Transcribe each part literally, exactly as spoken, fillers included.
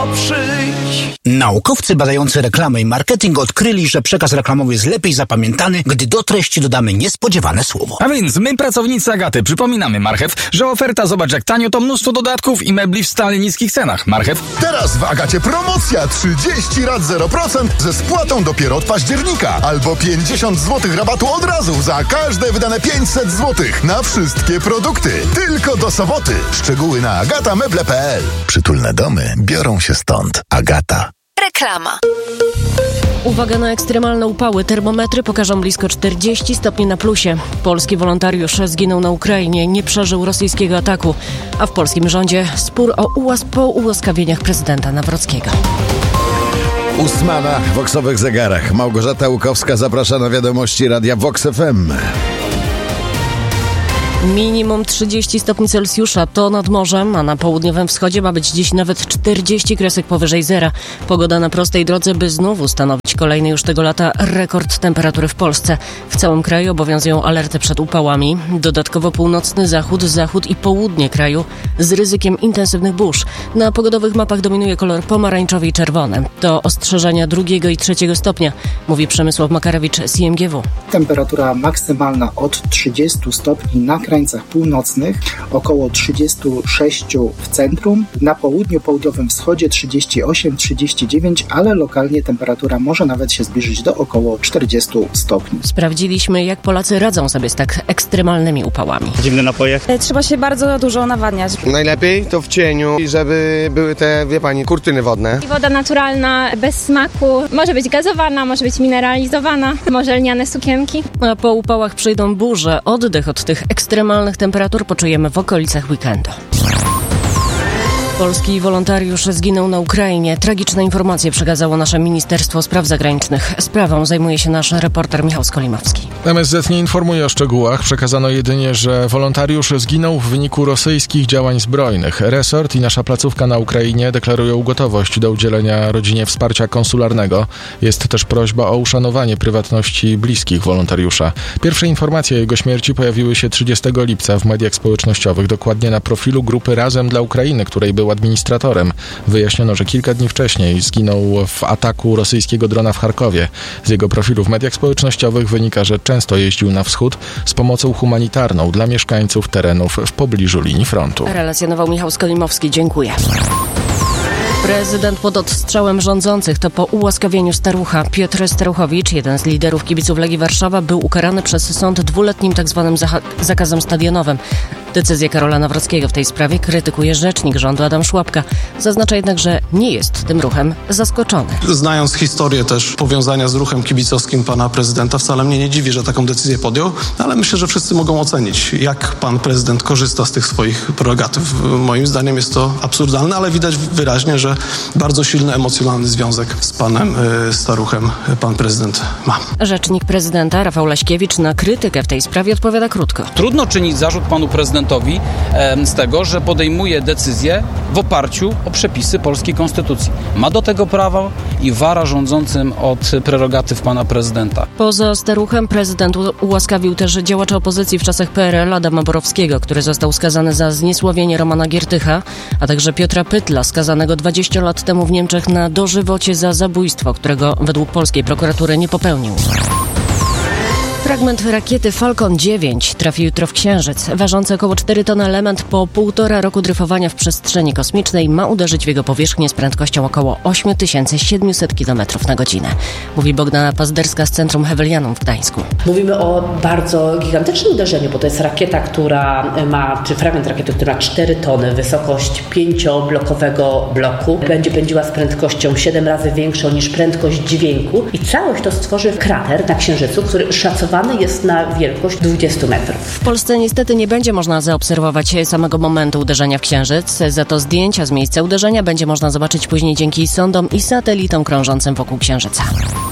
Przyjdź. Naukowcy badający reklamę i marketing odkryli, że przekaz reklamowy jest lepiej zapamiętany, gdy do treści dodamy niespodziewane słowo. A więc my, pracownicy Agaty, przypominamy Marchew, że oferta zobacz jak tanio to mnóstwo dodatków i mebli w stale niskich cenach. Marchew. Teraz w Agacie promocja trzydzieści rat zero procent ze spłatą dopiero od października. Albo pięćdziesiąt złotych rabatu od razu za każde wydane pięćset złotych na wszystkie produkty. Tylko do soboty. Szczegóły na agatameble kropka p l. Przytulne domy biorą się stąd. Agata. Reklama. Uwaga na ekstremalne upały. Termometry pokażą blisko czterdzieści stopni na plusie. Polski wolontariusz zginął na Ukrainie, nie przeżył rosyjskiego ataku. A w polskim rządzie spór o ułas po ułaskawieniach prezydenta Nawrockiego. Ósma na Voxowych zegarach. Małgorzata Łukowska zaprasza na wiadomości Radia Vox F M. Minimum trzydzieści stopni Celsjusza to nad morzem, a na południowym wschodzie ma być dziś nawet czterdzieści kresek powyżej zera. Pogoda na prostej drodze, by znowu stanowić kolejny już tego lata rekord temperatury w Polsce. W całym kraju obowiązują alerty przed upałami. Dodatkowo północny zachód, zachód i południe kraju z ryzykiem intensywnych burz. Na pogodowych mapach dominuje kolor pomarańczowy i czerwony. To ostrzeżenia drugiego i trzeciego stopnia, mówi Przemysław Makarewicz z I M G W. Temperatura maksymalna od trzydziestu stopni na krańcach północnych, około trzydziestu sześciu w centrum, na południu, południowym wschodzie trzydzieści osiem trzydzieści dziewięć, ale lokalnie temperatura może nawet się zbliżyć do około czterdziestu stopni. Sprawdziliśmy, jak Polacy radzą sobie z tak ekstremalnymi upałami. Zimne napoje. Trzeba się bardzo dużo nawadniać. Najlepiej to w cieniu i żeby były te, wie pani, kurtyny wodne. Woda naturalna, bez smaku, może być gazowana, może być mineralizowana, może lniane sukienki. A po upałach przyjdą burze. Oddech od tych ekstremalnych temperatur poczujemy w okolicach weekendu. Polski wolontariusz zginął na Ukrainie. Tragiczne informacje przekazało nasze Ministerstwo Spraw Zagranicznych. Sprawą zajmuje się nasz reporter Michał Skolimowski. M S Z nie informuje o szczegółach. Przekazano jedynie, że wolontariusz zginął w wyniku rosyjskich działań zbrojnych. Resort i nasza placówka na Ukrainie deklarują gotowość do udzielenia rodzinie wsparcia konsularnego. Jest też prośba o uszanowanie prywatności bliskich wolontariusza. Pierwsze informacje o jego śmierci pojawiły się trzydziestego lipca w mediach społecznościowych, dokładnie na profilu grupy Razem dla Ukrainy, której był administratorem. Wyjaśniono, że kilka dni wcześniej zginął w ataku rosyjskiego drona w Charkowie. Z jego profilu w mediach społecznościowych wynika, że często jeździł na wschód z pomocą humanitarną dla mieszkańców terenów w pobliżu linii frontu. Relacjonował Michał Skolimowski. Dziękuję. Prezydent pod odstrzałem rządzących. To po ułaskawieniu starucha. Piotr Staruchowicz, jeden z liderów kibiców Legii Warszawa, był ukarany przez sąd dwuletnim tzw. Zaha- zakazem stadionowym. Decyzję Karola Nawrockiego w tej sprawie krytykuje rzecznik rządu Adam Szłapka. Zaznacza jednak, że nie jest tym ruchem zaskoczony. Znając historię też powiązania z ruchem kibicowskim pana prezydenta, wcale mnie nie dziwi, że taką decyzję podjął, ale myślę, że wszyscy mogą ocenić, jak pan prezydent korzysta z tych swoich prerogatyw. Moim zdaniem jest to absurdalne, ale widać wyraźnie, że bardzo silny emocjonalny związek z panem y, staruchem pan prezydent ma. Rzecznik prezydenta Rafał Laśkiewicz na krytykę w tej sprawie odpowiada krótko. Trudno czynić zarzut panu prezydentowi e, z tego, że podejmuje decyzje w oparciu o przepisy polskiej konstytucji. Ma do tego prawo i wara rządzącym od prerogatyw pana prezydenta. Poza staruchem prezydent ułaskawił też działacza opozycji w czasach P R L Adama Borowskiego, który został skazany za zniesławienie Romana Giertycha, a także Piotra Pytla, skazanego dwadzieścia lat temu w Niemczech na dożywocie za zabójstwo, którego według polskiej prokuratury nie popełnił. Fragment rakiety Falcon dziewięć trafi jutro w Księżyc. Ważący około cztery tony element po półtora roku dryfowania w przestrzeni kosmicznej ma uderzyć w jego powierzchnię z prędkością około osiem tysięcy siedemset kilometrów na godzinę. Mówi Bogdana Pazderska z Centrum Hewelianum w Gdańsku. Mówimy o bardzo gigantycznym uderzeniu, bo to jest rakieta, która ma, czy fragment rakiety, która ma cztery tony, wysokość pięcioblokowego bloku. Będzie pędziła z prędkością siedem razy większą niż prędkość dźwięku i całość to stworzy krater na Księżycu, który szacowany jest na wielkość dwadzieścia metrów. W Polsce niestety nie będzie można zaobserwować samego momentu uderzenia w Księżyc. Za to zdjęcia z miejsca uderzenia będzie można zobaczyć później dzięki sondom i satelitom krążącym wokół Księżyca.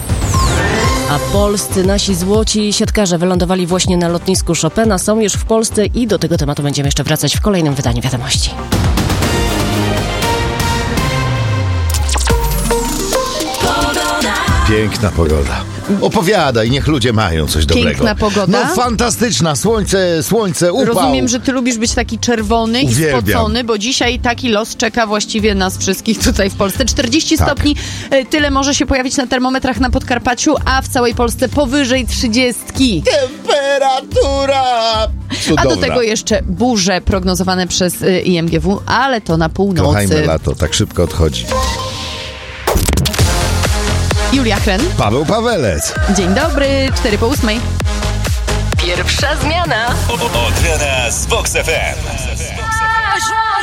A polscy nasi złoci siatkarze wylądowali właśnie na lotnisku Chopina, są już w Polsce i do tego tematu będziemy jeszcze wracać w kolejnym wydaniu Wiadomości. Pogoda. Piękna pogoda. Opowiadaj, niech ludzie mają coś dobrego. Piękna pogoda? No fantastyczna, słońce, słońce, upał. Rozumiem, że ty lubisz być taki czerwony Uwielbiam. i spocony, bo dzisiaj taki los czeka właściwie nas wszystkich tutaj w Polsce. czterdzieści tak. stopni, tyle może się pojawić na termometrach na Podkarpaciu, a w całej Polsce powyżej trzydziestki. Temperatura cudowna. A do tego jeszcze burze prognozowane przez I M G W, ale to na północy. Kochajmy lato, tak szybko odchodzi. Julia Hren. Paweł Pawelec. Dzień dobry, cztery po ósmej. Pierwsza zmiana. Od rana z Vox F M.